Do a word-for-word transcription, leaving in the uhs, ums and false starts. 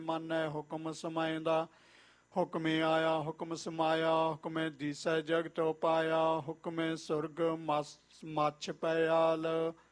ਮਾਨੈ ਹੁਕਮ ਸਮਾਇਂਦਾ। ਹੁਕਮੇ ਆਇਆ ਹੁਕਮ ਸਮਾਇਆ, ਹੁਕਮੇ ਦੀਸੈ ਜਗਤ ਉਪਾਇਆ। ਹੁਕਮੇ ਸੁਰਗ ਮਸ ਮੱਛ ਪਿਆਲ,